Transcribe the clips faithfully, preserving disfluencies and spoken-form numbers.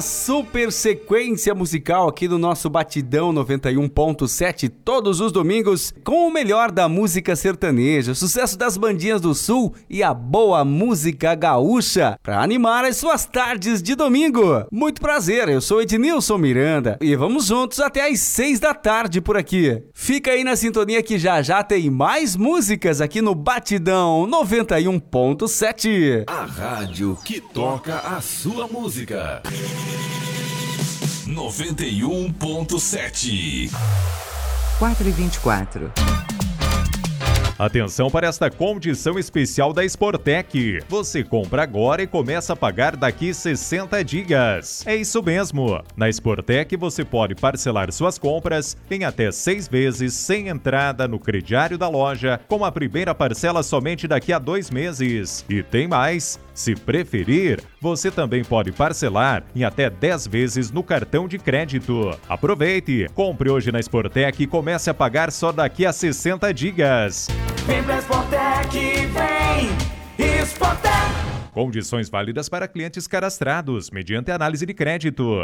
Super sequência musical aqui no nosso Batidão noventa e um ponto sete, todos os domingos, com o melhor da música sertaneja, sucesso das bandinhas do Sul e a boa música gaúcha, para animar as suas tardes de domingo. Muito prazer, eu sou Ednilson Miranda e vamos juntos até às seis da tarde por aqui. Fica aí na sintonia que já já tem mais músicas aqui no Batidão noventa e um ponto sete. A rádio que toca a sua música. noventa e um ponto sete. quatro e vinte e quatro. Atenção para esta condição especial da Sportec. Você compra agora e começa a pagar daqui sessenta dias. É isso mesmo. Na Sportec você pode parcelar suas compras em até seis vezes sem entrada no crediário da loja, com a primeira parcela somente daqui a dois meses. E tem mais. Se preferir, você também pode parcelar em até dez vezes no cartão de crédito. Aproveite! Compre hoje na Sportec e comece a pagar só daqui a sessenta dias. Vem pra Sportec, vem! Sportec! Condições válidas para clientes cadastrados, mediante análise de crédito.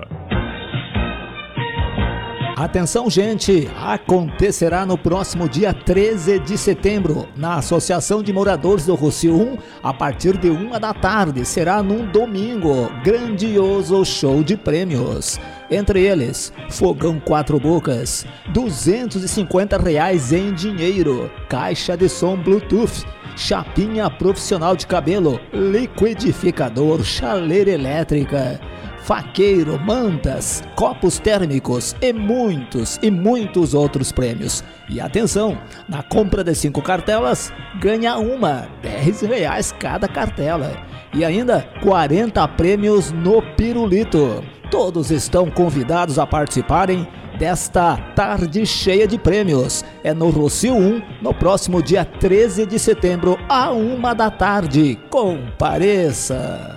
Atenção, gente! Acontecerá no próximo dia treze de setembro, na Associação de Moradores do Rocio um, a partir de uma da tarde. Será num domingo. Grandioso show de prêmios. Entre eles, fogão quatro bocas, duzentos e cinquenta reais em dinheiro, caixa de som Bluetooth, chapinha profissional de cabelo, liquidificador, chaleira elétrica, faqueiro, mantas, copos térmicos e muitos e muitos outros prêmios. E atenção, na compra de cinco cartelas, ganha uma, dez reais cada cartela. E ainda quarenta prêmios no pirulito. Todos estão convidados a participarem desta tarde cheia de prêmios. É no Rocio um, no próximo dia treze de setembro, à uma da tarde. Compareça!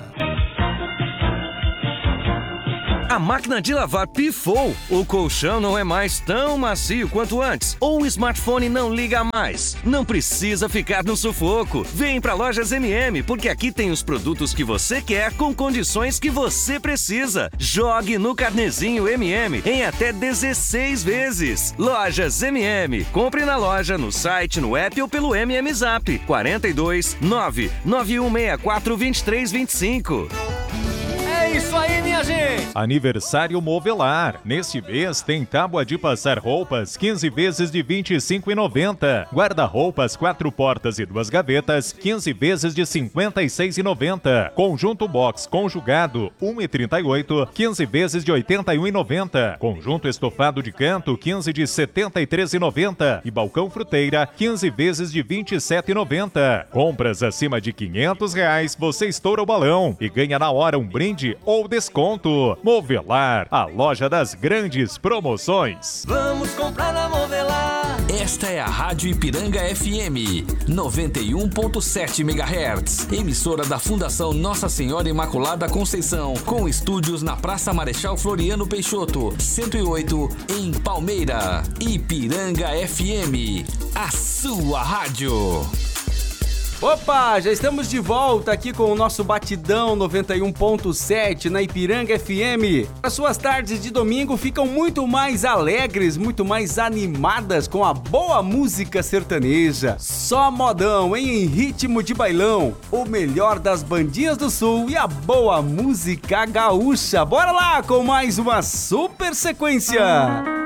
A máquina de lavar pifou. O colchão não é mais tão macio quanto antes. Ou o smartphone não liga mais. Não precisa ficar no sufoco. Vem pra Lojas M M, porque aqui tem os produtos que você quer com condições que você precisa. Jogue no carnezinho M M em até dezesseis vezes. Lojas M M. Compre na loja, no site, no app ou pelo M M Zap. quarenta e dois, nove nove um seis quatro, dois três dois cinco. É isso aí, minha gente! Aniversário Movelar. Neste mês tem tábua de passar roupas quinze vezes de vinte e cinco reais e noventa centavos. Guarda-roupas quatro portas e duas gavetas quinze vezes de cinquenta e seis reais e noventa centavos. Conjunto box conjugado um real e trinta e oito centavos, quinze vezes de oitenta e um reais e noventa centavos. Conjunto estofado de canto quinze de setenta e três reais e noventa centavos. E balcão fruteira quinze vezes de vinte e sete reais e noventa centavos. Compras acima de quinhentos reais, você estoura o balão e ganha na hora um brinde ou desconto. Movelar, a loja das grandes promoções. Vamos comprar na Movelar! Esta é a Rádio Ipiranga F M, noventa e um ponto sete megahertz, emissora da Fundação Nossa Senhora Imaculada Conceição, com estúdios na Praça Marechal Floriano Peixoto, cento e oito, em Palmeira. Ipiranga F M, a sua rádio. Opa, já estamos de volta aqui com o nosso Batidão noventa e um ponto sete na Ipiranga F M. As suas tardes de domingo ficam muito mais alegres, muito mais animadas com a boa música sertaneja. Só modão, hein? Em ritmo de bailão. O melhor das bandinhas do Sul e a boa música gaúcha. Bora lá com mais uma super sequência.